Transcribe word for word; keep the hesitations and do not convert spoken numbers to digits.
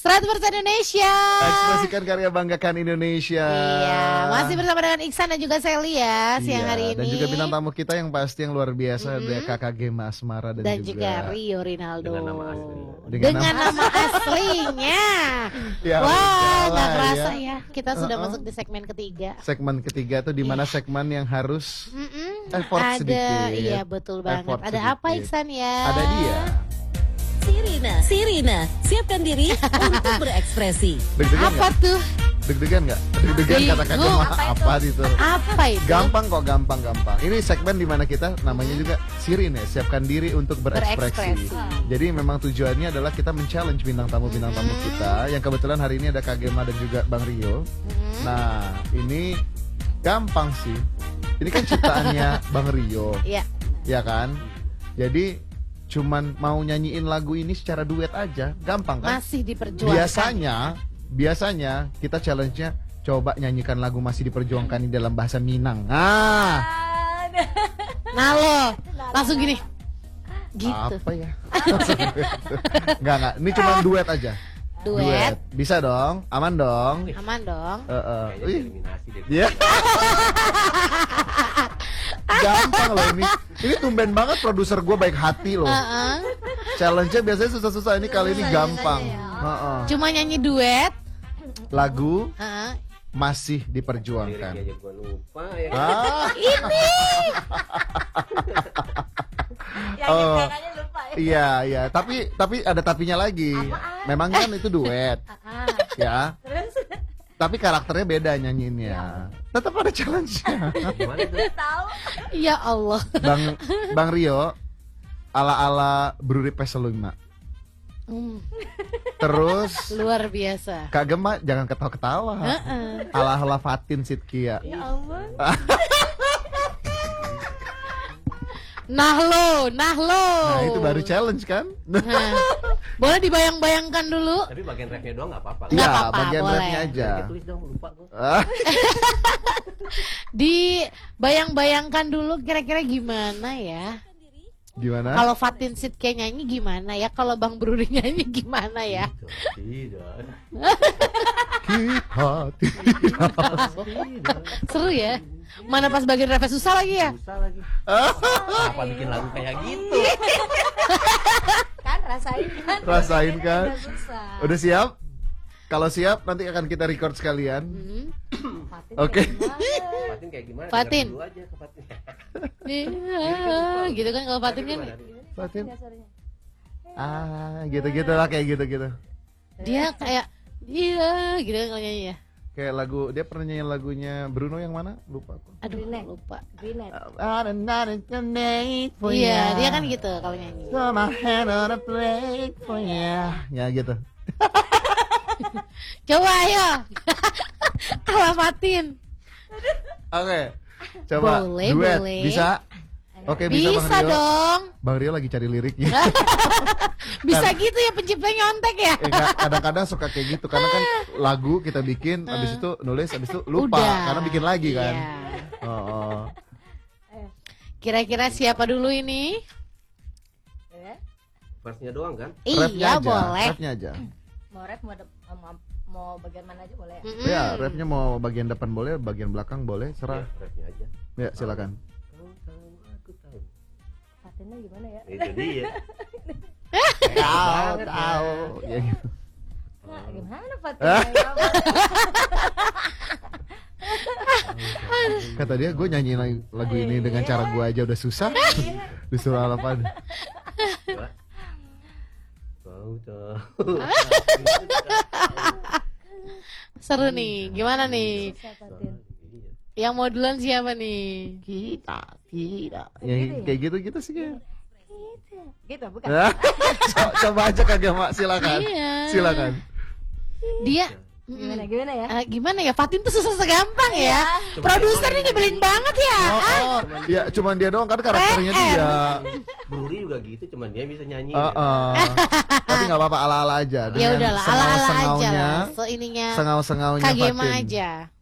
seratus persen Indonesia. Ekspresikan karya, banggakan Indonesia. Iya, masih bersama dengan Iksan dan juga Sally ya siang Iya, hari ini. Dan juga bintang tamu kita yang pasti yang luar biasa, Mm-hmm. ada Kakak Gema Asmara dan, dan juga, juga Rio Rinaldo. Dengan nama asli. Dengan Dengan nama aslinya. Ya, Wah, salah nggak kerasa ya. ya. Kita sudah Uh-uh. masuk di segmen ketiga. Segmen ketiga tuh di mana segmen yang harus Mm-mm. effort Ada, sedikit. iya betul banget. Effort Ada apa sedikit. Iksan ya? Ada dia. Sirina, Sirina, siapkan diri untuk berekspresi. Deg-degan Apa nggak? tuh? Deg-degan nggak? Deg-degan Bingung. kata Kak Gema Apa apa itu? Apa itu? Gampang kok, gampang gampang. Ini segmen di mana kita namanya juga Sirin ya, siapkan diri untuk berekspresi. Berekspresi. Jadi memang tujuannya adalah kita men-challenge bintang tamu bintang tamu kita. Yang kebetulan hari ini ada Kak Gema dan juga Bang Rio. Hmm. Nah, ini gampang sih. Ini kan ciptaannya Bang Rio, Iya. ya kan? Jadi cuman mau nyanyiin lagu ini secara duet aja, gampang kan? Masih diperjuangkan. Biasanya, biasanya kita challenge-nya coba nyanyikan lagu Masih Diperjuangkan ini dalam bahasa Minang. Ah, Nah lo, langsung gini. Gitu. apa ya? Enggak, enggak. Ini cuma duet aja. Duet. Bisa dong? Aman dong? Aman dong. Eh, eh. Kayaknya Wih. eliminasi deh. Iya. Gampang loh ini. Ini tumben banget produser gue baik hati loh. Heeh. Challenge-nya biasanya susah-susah, ini kali ini gampang. Heeh. Cuma nyanyi duet. Lagu Heeh. Masih Liriknya Diperjuangkan. aja gua lupa ya. Ah, Yang Oh. kakaknya lupa ya. iya, iya. Tapi tapi ada tapinya lagi. Memang kan itu duet, Ah, ya. terus Tapi karakternya beda nyanyiinnya. Tetap ada challenge-nya. Gimana tuh? tahu. Ya Allah. Bang Bang Rio ala-ala Bruri Peselima. Hmm, Terus luar biasa. Kak Gema jangan ketawa-ketawa. Heeh. Ala-ala Fatin Sidkia. Ya ampun. Nah lo, nah lo. Nah, itu baru challenge kan? Nah, boleh dibayang-bayangkan dulu. Tapi bagian rapnya doang nggak apa-apa. Nggak Iya, apa-apa, bagian boleh. rapnya aja. Ya, tulis dong, lupa gua. Ah, Dibayang-bayangkan dulu kira-kira gimana ya? Gimana? Kalau Fatin Sidkia nyanyi gimana ya? Kalau Bang Bruri nyanyi gimana ya? Tidak. Kita Tidak. Seru ya? Mana pas bagian refnya susah lagi ya? Susah lagi. Apa bikin lagu kayak gitu? Kan rasain kan. Rasain kan? Udah susah. Udah siap? Kalau siap nanti akan kita record sekalian. Hmm. Fatin Oke. keren banget. Fatin kayak gimana? Fatin. Dengerin dulu aja ke Fatin. Iya, gitu kan kalau Fatin kan Fatin. Ya, suaranya. Ah, gitu-gitu lah kayak gitu-gitu. dia kayak iya gitu kan kalau nyanyi ya. Kayak lagu, dia pernah nyanyiin lagunya Bruno yang mana? Lupa aku. Aduh, Greenlight. lupa. Greenlight. Iya, dia kan gitu kalau nyanyi. So my hand on a plate for you. Ya gitu. Coba ayo. Ala Fatin. Oke. Coba Boleh, duet boleh. bisa? Oke, bisa, Bisa Bang Rio. dong. Bang Rio lagi cari liriknya. Bisa gitu ya penciptanya nyontek ya. Eh, nggak, kadang-kadang suka kayak gitu karena kan lagu kita bikin habis itu nulis habis itu lupa Udah. karena bikin lagi kan. Iya. Oh, oh. Kira-kira siapa dulu ini? Ya. Verse-nya doang kan? Rapnya Iya, aja, boleh. rapnya aja. Mau rap mau, de- mau mau bagian mana aja boleh ya? Mm-mm. Ya, rapnya mau bagian depan boleh, bagian belakang boleh, Ya, serah. rapnya aja. Ya, silakan. Kau tahu, aku tahu. Fatinnya gimana ya? Itu dia. Tahu, tahu. Ya gitu. Nah, gimana Fatin? Ah. Ya, Kata dia gue nyanyiin lagu, lagu ini dengan cara gue aja udah susah. Disuruh apa? Coba. Kau tahu. Seru nih. Gimana nih? susah, Fatin. Iya. Yang mau duluan siapa nih? Kita tidak. Ya, kayak gitu-gitu sih kayak. Gitu bukan? Ya. Co- Coba aja kagak Mak, silakan. Iya. Silakan. Dia Gimana gimana ya? Eh, gimana ya? Fatin tuh susah segampang ya. Cuma Produser dia nih doang nyebelin banget ya. Oh, oh. Ya cuman dia doang kan karakternya P R. dia. Bruri juga gitu, cuman dia bisa nyanyi. Oh, oh. Tapi nggak apa-apa ala-ala aja. Ya Dengan udahlah, ala-ala aja sengau-sengaunya, lah. So ininya Sengau-sengaunya Kagema Fatin. aja.